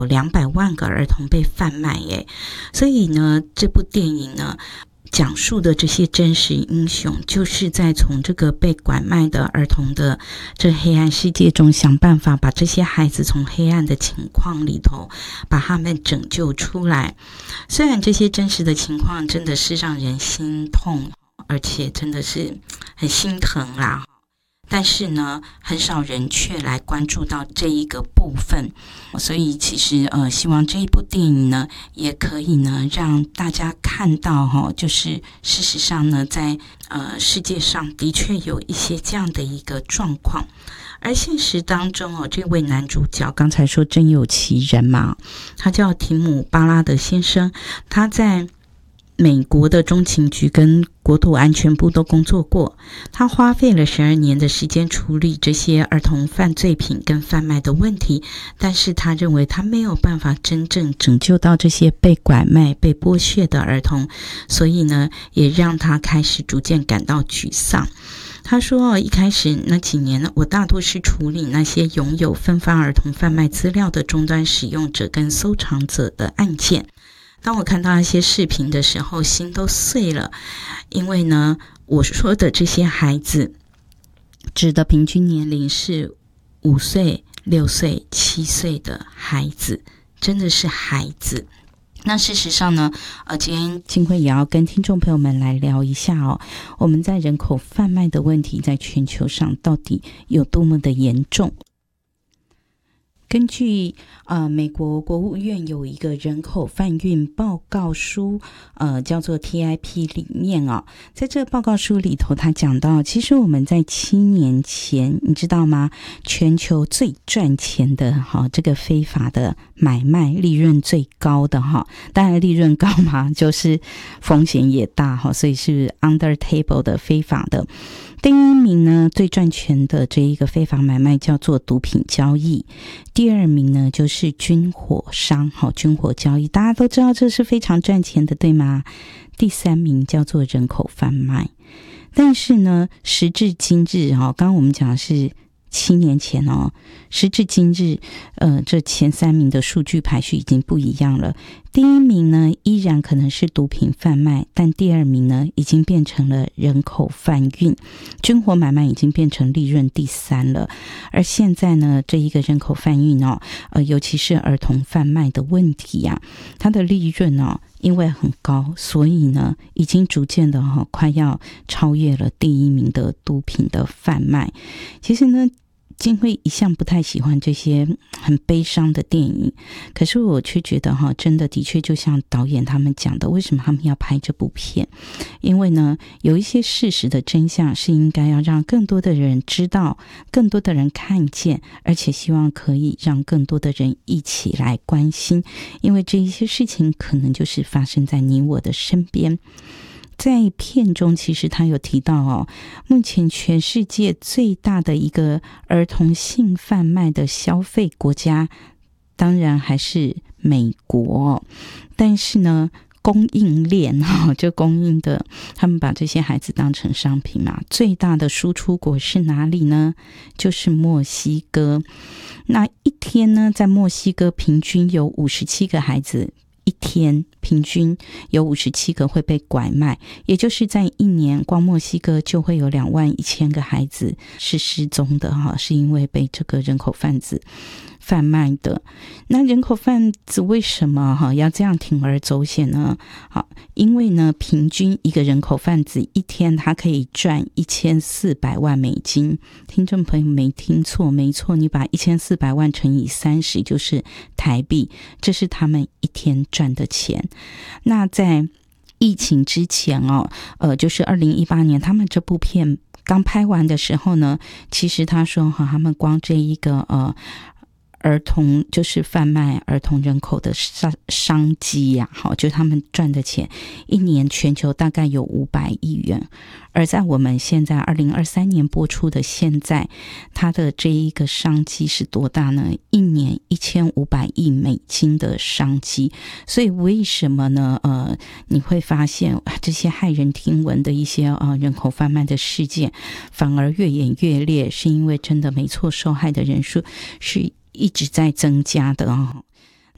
有200万个儿童被贩卖耶。所以呢，这部电影呢讲述的这些真实英雄，就是在从这个被拐卖的儿童的这黑暗世界中，想办法把这些孩子从黑暗的情况里头把他们拯救出来。虽然这些真实的情况真的是让人心痛，而且真的是很心疼啦，但是呢，很少人却来关注到这一个部分。所以其实希望这一部电影呢，也可以呢让大家看到就是事实上呢，在世界上的确有一些这样的一个状况。而现实当中这位男主角刚才说真有其人嘛，他叫提姆·巴拉德先生，他在美国的中情局跟国土安全部都工作过，他花费了12年的时间处理这些儿童犯罪品跟贩卖的问题，但是他认为他没有办法真正拯救到这些被拐卖、被剥削的儿童，所以呢，也让他开始逐渐感到沮丧。他说一开始那几年呢，我大多是处理那些拥有分发儿童贩卖资料的终端使用者跟收藏者的案件。当我看到那些视频的时候，心都碎了，因为呢，我说的这些孩子指的平均年龄是5岁、6岁、7岁的孩子，真的是孩子。那事实上呢，今天金慧也要跟听众朋友们来聊一下我们在人口贩卖的问题在全球上到底有多么的严重。根据美国国务院有一个人口贩运报告书，叫做 TIP 里面在这个报告书里头，他讲到，其实我们在7年前，你知道吗？全球最赚钱的这个非法的买卖，利润最高的当然利润高嘛，就是风险也大所以是 under table 的非法的。第一名呢，最赚钱的这一个非法买卖叫做毒品交易，第二名呢就是军火商，军火交易，大家都知道这是非常赚钱的，对吗？第三名叫做人口贩卖。但是呢，时至今日刚刚我们讲的是7年前时至今日这前3名的数据排序已经不一样了。第一名呢依然可能是毒品贩卖，但第二名呢已经变成了人口贩运，军火买卖已经变成利润第3了。而现在呢，这一个人口贩运尤其是儿童贩卖的问题它的利润因为很高，所以呢已经逐渐的快要超越了第一名的毒品的贩卖。其实呢，金慧一向不太喜欢这些很悲伤的电影，可是我却觉得真的的确就像导演他们讲的，为什么他们要拍这部片？因为呢，有一些事实的真相是应该要让更多的人知道，更多的人看见，而且希望可以让更多的人一起来关心，因为这一些事情可能就是发生在你我的身边。在片中其实他有提到目前全世界最大的一个儿童性贩卖的消费国家当然还是美国，但是呢供应链就供应的，他们把这些孩子当成商品嘛，最大的输出国是哪里呢？就是墨西哥。那一天呢，在墨西哥平均有57个孩子，一天平均有57个会被拐卖，也就是在1年光墨西哥就会有21000个孩子是失踪的是因为被这个人口贩子贩卖的。那人口贩子为什么要这样铤而走险呢？因为呢，平均一个人口贩子一天他可以赚1400万美金。听众朋友没听错，没错，你把1400万乘以30就是台币，这是他们一天赚的钱。那在疫情之前就是2018年他们这部片刚拍完的时候呢，其实他说他们光这一个儿童就是贩卖儿童人口的商机就他们赚的钱一年全球大概有500亿元。而在我们现在2023年播出的现在，它的这一个商机是多大呢？一年1500亿美金的商机。所以为什么呢你会发现这些骇人听闻的一些人口贩卖的事件反而越演越烈，是因为真的没错，受害的人数是一直在增加的